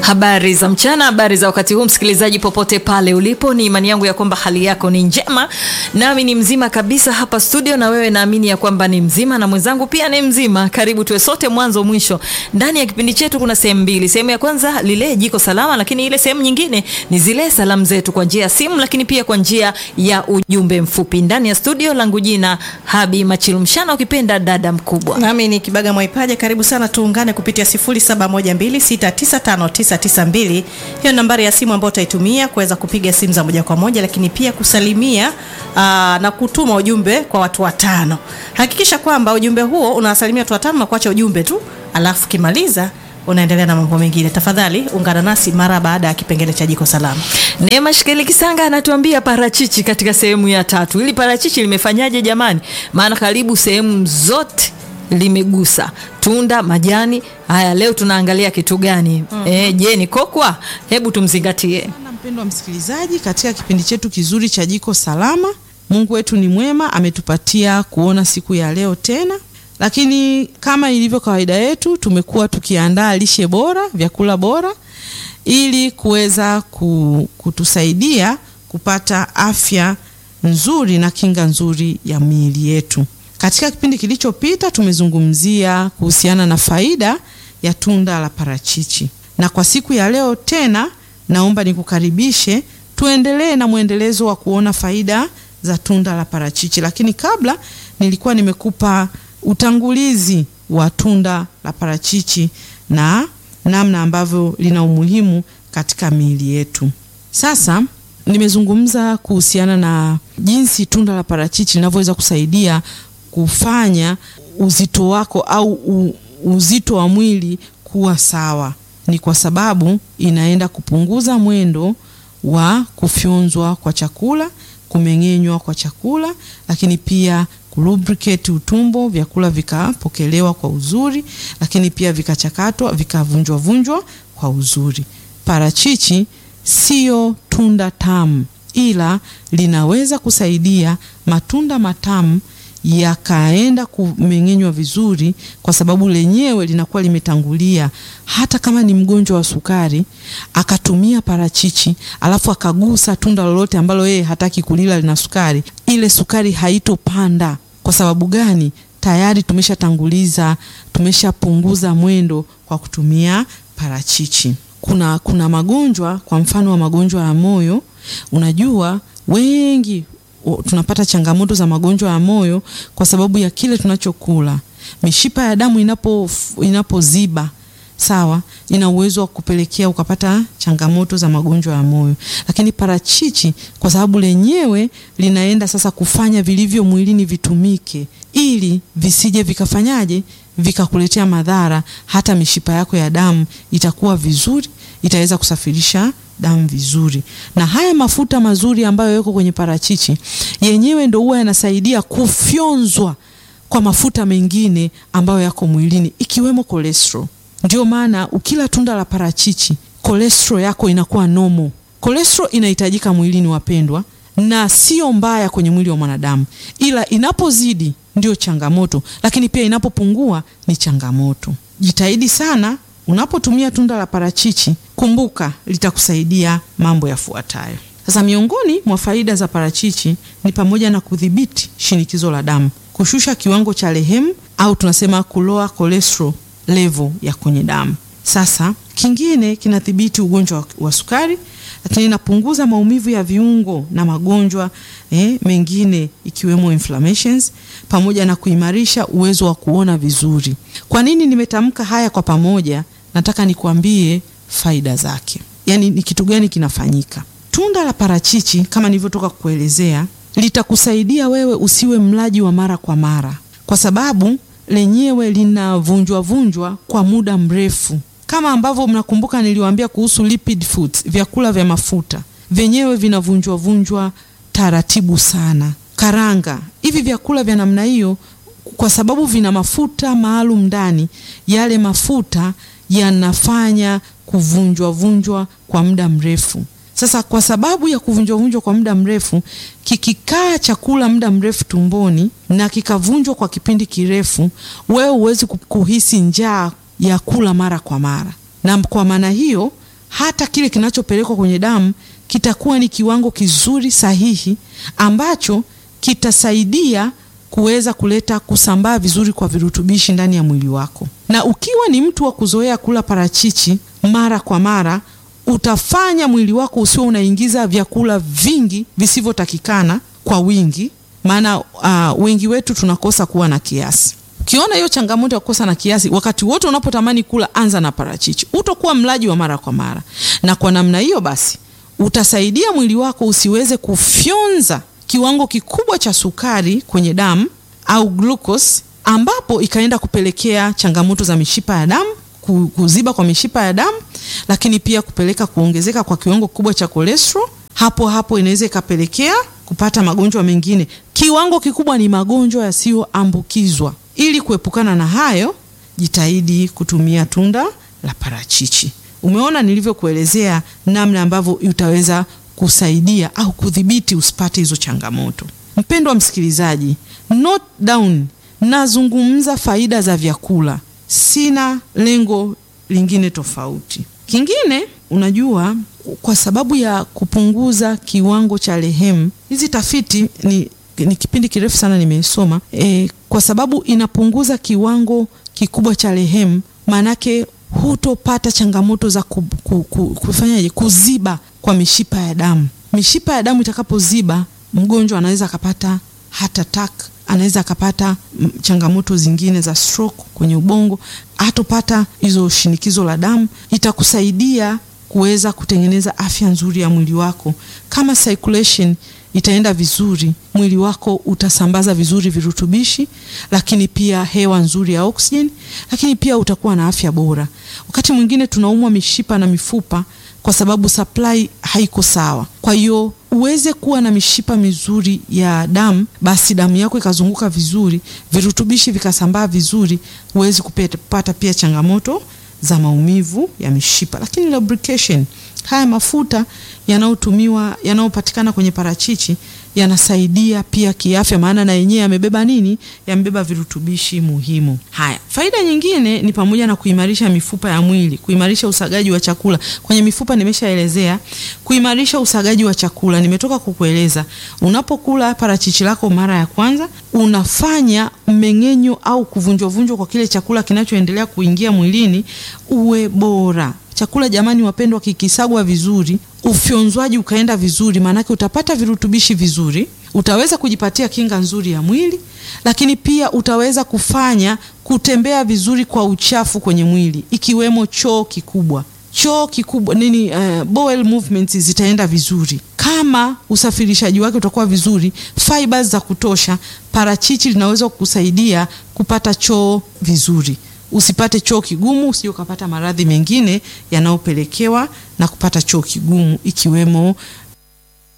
Habari za mchana, habari za wakati huu msikilizaji popote pale ulipo. Ni imani yangu ya kwamba hali yako ni njema. Nami ni mzima kabisa hapa studio, na wewe naamini ya kwamba ni mzima na mwenzangu pia ni mzima. Karibu tuwe sote mwanzo mwisho. Ndani ya kipindi chetu kuna sehemu mbili. Sehemu ya kwanza lile jiko salama, lakini ile sehemu nyingine ni zile salamu zetu kwa njia ya simu, lakini pia kwa njia ya ujumbe mfupi. Ndani ya studio langu jina Habi Machilumshana, ukipenda dada mkubwa. Nami ni Kibaga Mwaipaja. Karibu sana, tuungane kupitia 0712695992. Hiyo nambari ya simu ambayo utaitumia kuweza kupiga simu za moja kwa moja, lakini pia kusalimia na kutuma ujumbe kwa watu watano. Hakikisha kwamba ujumbe huo unawasalimia watu watano na kuacha ujumbe tu, alafu kimaliza unaendelea na mambo mengine. Tafadhali ungana nasi mara baada ya kipengele cha jiko salama. Neema Shikeli Kisanga anatuambia parachichi katika sehemu ya 3. Hili parachichi limefanyaje jamani? Maana karibu sehemu zote limegusa tunda, majani. Haya, leo tunaangalia kitu gani? Je, ni kokwa? Hebu tumzingatie. Mpendwa msikilizaji, katika kipindi chetu kizuri cha jiko salama, Mungu wetu ni mwema, ametupatia kuona siku ya leo tena. Lakini kama ilivyo kawaida yetu, tumekuwa tukiandaa lishe bora, vyakula bora, ili kuweza kutusaidia kupata afya nzuri na kinga nzuri ya miili yetu. Katika kipindi kilichopita tumezungumzia kuhusiana na faida ya tunda la parachichi. Na kwa siku ya leo tena naomba nikukaribishe tuendelee na muendelezo wa kuona faida za tunda la parachichi. Lakini kabla nilikuwa nimekupa utangulizi wa tunda la parachichi na namna ambavyo lina umuhimu katika miili yetu. Sasa nimezungumza kuhusiana na jinsi tunda la parachichi linavyoweza kusaidia kufanya uzito wako au uzito wa mwili kuwa sawa. Ni kwa sababu inaenda kupunguza mwendo wa kufyonzwa kwa chakula, kumeng'enywa kwa chakula, lakini pia lubricate utumbo, vyakula vikapokelewa kwa uzuri, lakini pia vikachakatwa, vikavunjwa kwa uzuri. Parachichi sio tunda tamu, ila linaweza kusaidia matunda matamu yakaenda kumeng'enywa vizuri, kwa sababu lenyewe linakuwa limetangulia. Hata kama ni mgonjwa wa sukari akatumia parachichi alafu akagusa tunda lolote ambalo yeye hataki kulila lina sukari, ile sukari haitopanda. Kwa sababu gani? Tayari tumeshapunguza mwendo kwa kutumia parachichi. Kuna magonjwa, kwa mfano wa magonjwa ya moyo. Unajua wengi tunapata changamoto za magonjwa ya moyo kwa sababu ya kile tunachokula. Mishipa ya damu inapoziba, sawa, ina uwezo wa kupelekea ukapata changamoto za magonjwa ya moyo. Lakini parachichi, kwa sababu lenyewe linaenda sasa kufanya vilivyo mwilini vitumike, ili visije vikafanyaje, vikakuletea madhara. Hata mishipa yako ya damu itakuwa vizuri, itaweza kusafirisha damu vizuri. Na haya mafuta mazuri ambayo yako kwenye parachichi yenyewe ndio huwa yanasaidia kufyonzwa kwa mafuta mengine ambayo yako mwilini, ikiwemo cholesterol. Ndio maana ukila tunda la parachichi, cholesterol yako inakuwa normal. Cholesterol inahitajika mwilini, wapendwa, na sio mbaya kwenye mwili wa mwanadamu, ila inapozidi ndio changamoto, lakini pia inapopungua ni changamoto. Jitahidi sana unapotumia tunda la parachichi, kumbuka litakusaidia mambo yafuatayo. Sasa miongoni mwa faida za parachichi ni pamoja na kudhibiti shinikizo la damu, kushusha kiwango cha lehemu au tunasema kuloa cholesterol level ya kwenye damu. Sasa kingine, kinadhibiti ugonjwa wa sukari, lakini inapunguza maumivu ya viungo na magonjwa mengine ikiwemo inflammations, pamoja na kuimarisha uwezo wa kuona vizuri. Kwa nini nimetamka haya kwa pamoja? Nataka nikuambie faida zake. Yaani ni kitu gani kinafanyika? Tunda la parachichi, kama nilivyotoka kukuelezea, litakusaidia wewe usiwe mlaji wa mara kwa mara, kwa sababu lenyewe linavunjwa kwa muda mrefu. Kama ambavyo mnakumbuka niliwaambia kuhusu lipid foods, vyakula vya mafuta, vyenyewe vinavunjwa taratibu sana. Karanga, hivi vyakula vya namna hiyo, kwa sababu vina mafuta maalum ndani, yale mafuta yanafanya kuvunjwa kwa muda mrefu. Sasa kwa sababu ya kuvunjwa kwa muda mrefu, kikikaa chakula muda mrefu tumboni na kikavunjwa kwa kipindi kirefu, wewe huwezi kuhisi njaa ya kula mara kwa mara. Na kwa maana hiyo hata kile kinachopelekwa kwenye damu kitakuwa ni kiwango kizuri sahihi ambacho kitasaidia kuweza kuleta kusambaa vizuri kwa virutubishi ndani ya mwili wako. Na ukiwa ni mtu wa kuzoea kula parachichi mara kwa mara, utafanya mwili wako usiwe unaingiza vyakula vingi visivyotakikana kwa wingi, maana wengi wetu tunakosa kuwa na kiasi. Ukiona hiyo changamoto ya kukosa na kiasi, wakati wote unapotamani kula, anza na parachichi. Utakuwa mlaji wa mara kwa mara, na kwa namna hiyo basi utasaidia mwili wako usiweze kufyonza kiwango kikubwa cha sukari kwenye damu au glucose, ambapo ikaenda kupelekea changamoto za mishipa ya damu, kuziba kwa mishipa ya damu, lakini pia kupeleka kuongezeka kwa kiwango kikubwa cha cholesterol. Hapo inaweza ikapelekea kupata magonjwa mengine. Kiwango kikubwa ni magonjwa yasiyoambukizwa. Ili kuepukana na hayo, jitahidi kutumia tunda la parachichi. Umeona nilivyokuelezea namna ambavyo utaweza kusaidia au kudhibiti usipate hizo changamoto. Mpendwa msikilizaji, note down, nazungumza faida za vyakula, sina lengo lingine tofauti. Kingine, unajua, kwa sababu ya kupunguza kiwango cha lehemu, hizi tafiti ni kipindi kirefu sana nimesoma, kwa sababu inapunguza kiwango kikubwa cha lehemu, manake hutopata changamoto za kufanyaje, kuziba kwa mishipa ya damu. Mishipa ya damu itakapoziba, mgonjwa anaweza akapata heart attack, anaweza akapata changamoto zingine za stroke kwenye ubongo, hatopata hizo shinikizo la damu. Itakusaidia kuweza kutengeneza afya nzuri ya mwili wako. Kama circulation itaenda vizuri, mwili wako utasambaza vizuri virutubishi, lakini pia hewa nzuri ya oxygen, lakini pia utakuwa na afya bora. Wakati mwingine tunaumwa mishipa na mifupa kwa sababu supply haiko sawa. Kwa hiyo uweze kuwa na mishipa mizuri ya damu, basi damu yako ikazunguka vizuri, virutubishi vikasambaa vizuri, uweze kupata pia changamoto za maumivu ya mishipa. Lakini lubrication, haya mafuta yanayopatikana kwenye parachichi yanasaidia pia kiafya, maana na yenyewe yamebeba nini? Yamebeba virutubishi muhimu. Haya, faida nyingine ni pamoja na kuimarisha mifupa ya mwili, kuimarisha usagaji wa chakula. Kwenye mifupa nimeshaelezea, kuimarisha usagaji wa chakula nimetoka kukueleza. Unapokula parachichi lako mara ya kwanza, unafanya mmeng'enyo au kuvunjwa kwa kile chakula kinachoendelea kuingia mwilini uwe bora. Chakula jamani wapendwa, kikisagwa vizuri, ufyonzwaji ukaenda vizuri, maanake utapata virutubishi vizuri, utaweza kujipatia kinga nzuri ya mwili, lakini pia utaweza kufanya kutembea vizuri kwa uchafu kwenye mwili, ikiwemo choo kikubwa bowel movements zitaenda vizuri. Kama usafirishaji wake utakuwa vizuri, fibers za kutosha, parachichi linaweza kukusaidia kupata choo vizuri. Usipate choo kigumu, usije ukapata maradhi mengine yanayopelekewa na kupata choo kigumu, ikiwemo